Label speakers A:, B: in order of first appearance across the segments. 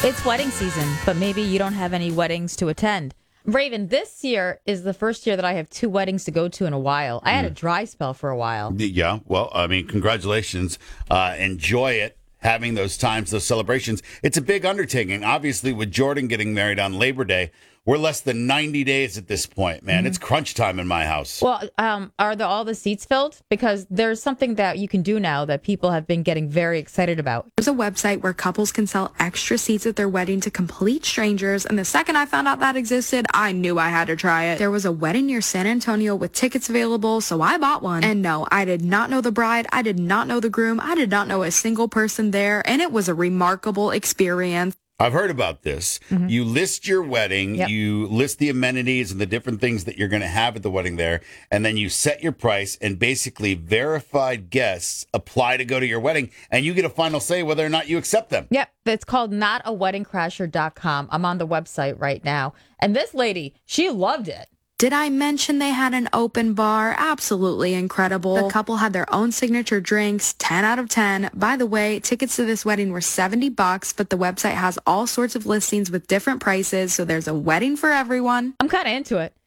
A: It's wedding season, but maybe you don't have any weddings to attend. Raven, this year is the first year that I have 2 weddings to go to in a while. I had a dry spell for a while.
B: Yeah, well, I mean, congratulations. Enjoy it, having those times, those celebrations. It's a big undertaking. Obviously, with Jordan getting married on Labor Day, we're less than 90 days at this point, man. It's crunch time in my house.
A: Well, are all the seats filled? Because there's something that you can do now that people have been getting very excited about.
C: There's a website where couples can sell extra seats at their wedding to complete strangers, and the second I found out that existed, I knew I had to try it. There was a wedding near San Antonio with tickets available, so I bought one. And no, I did not know the bride, I did not know the groom, I did not know a single person there, and it was a remarkable experience.
B: I've heard about this. You list your wedding, you list the amenities and the different things that you're going to have at the wedding there, and then you set your price, and basically verified guests apply to go to your wedding, and you get a final say whether or not you accept them.
A: Yep, it's called notaweddingcrasher.com. I'm on the website right now. And this lady, she loved it.
C: Did I mention they had an open bar? Absolutely incredible. The couple had their own signature drinks, 10 out of 10. By the way, tickets to this wedding were $70, but the website has all sorts of listings with different prices, so there's a wedding for everyone.
A: I'm kind of into it.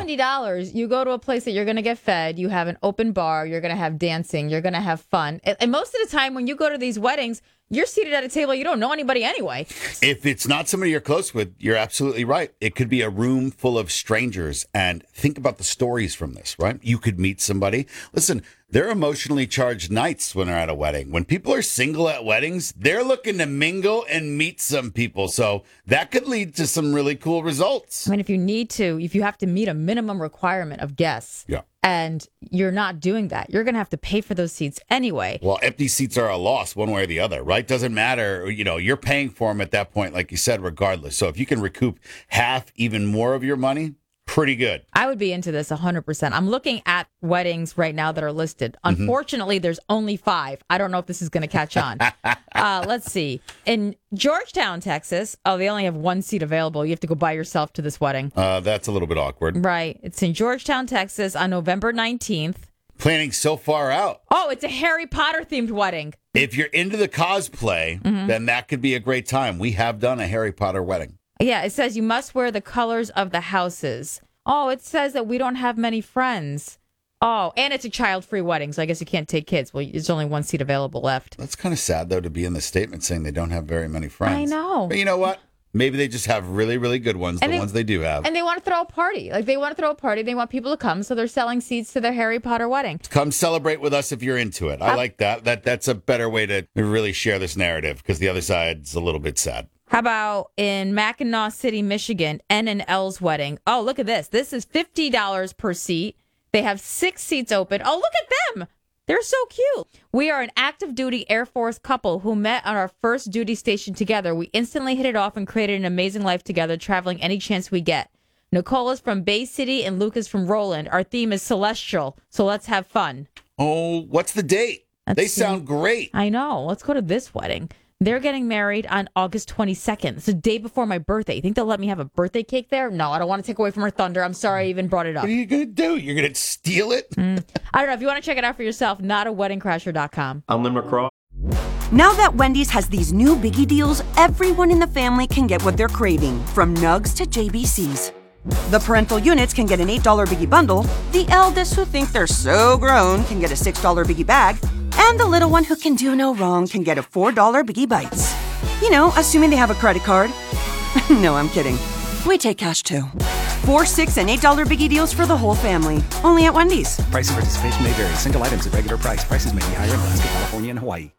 A: $70, you go to a place that you're going to get fed, you have an open bar, you're going to have dancing, you're going to have fun. And most of the time when you go to these weddings, you're seated at a table, you don't know anybody anyway.
B: If it's not somebody you're close with, you're absolutely right. It could be a room full of strangers. And think about the stories from this, right? You could meet somebody. Listen, they're emotionally charged nights when they're at a wedding. When people are single at weddings, they're looking to mingle and meet some people. So that could lead to some really cool results.
A: I mean, if you have to meet a minimum requirement of guests.
B: Yeah.
A: And you're not doing that, you're going to have to pay for those seats anyway.
B: Well, empty seats are a loss one way or the other, right? Doesn't matter. You know, you're paying for them at that point, like you said, regardless. So if you can recoup half, even more of your money, pretty good.
A: I would be into this 100%. I'm looking at weddings right now that are listed. Unfortunately, there's only 5. I don't know if this is going to catch on. Let's see. In Georgetown, Texas, they only have 1 seat available. You have to go by yourself to this wedding.
B: That's a little bit awkward.
A: Right. It's in Georgetown, Texas on November 19th.
B: Planning so far out.
A: Oh, it's a Harry Potter themed wedding.
B: If you're into the cosplay, then that could be a great time. We have done a Harry Potter wedding.
A: Yeah, it says you must wear the colors of the houses. Oh, it says that we don't have many friends. Oh, and it's a child-free wedding, so I guess you can't take kids. Well, there's only 1 seat available left.
B: That's kind of sad, though, to be in the statement saying they don't have very many friends.
A: I know.
B: But you know what? Maybe they just have really, really good ones, the ones they do have.
A: And they want to throw a party. They want to throw a party. They want people to come, so they're selling seats to their Harry Potter wedding.
B: Come celebrate with us if you're into it. I like that. That's a better way to really share this narrative, because the other side's a little bit sad.
A: How about in Mackinac City, Michigan, N and L's wedding? Oh, look at this. This is $50 per seat. They have 6 seats open. Oh, look at them. They're so cute. We are an active duty Air Force couple who met on our first duty station together. We instantly hit it off and created an amazing life together, traveling any chance we get. Nicole is from Bay City and Luke is from Roland. Our theme is celestial, so let's have fun.
B: Oh, what's the date? They sound great.
A: I know. Let's go to this wedding. They're getting married on August 22nd. It's the day before my birthday. You think they'll let me have a birthday cake there? No, I don't want to take away from her thunder. I'm sorry I even brought it up.
B: What are you going to do? You're going to steal it?
A: I don't know. If you want to check it out for yourself, notaweddingcrasher.com.
D: I'm Lynn McCraw.
E: Now that Wendy's has these new biggie deals, everyone in the family can get what they're craving, from nugs to JBCs. The parental units can get an $8 biggie bundle, the eldest who think they're so grown can get a $6 biggie bag, and the little one who can do no wrong can get a $4 biggie bites. You know, assuming they have a credit card. No, I'm kidding. We take cash too. 4, 6, and $8 biggie deals for the whole family. Only at Wendy's.
F: Price and participation may vary. Single items at regular price. Prices may be higher in Alaska, California, and Hawaii.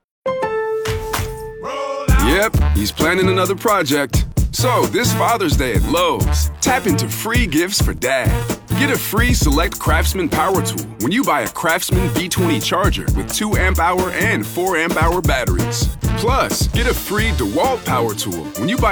G: Yep, he's planning another project. So, this Father's Day at Lowe's, tap into free gifts for Dad. Get a free Select Craftsman power tool when you buy a Craftsman V20 charger with 2 amp-hour and 4 amp-hour batteries. Plus, get a free DeWalt power tool when you buy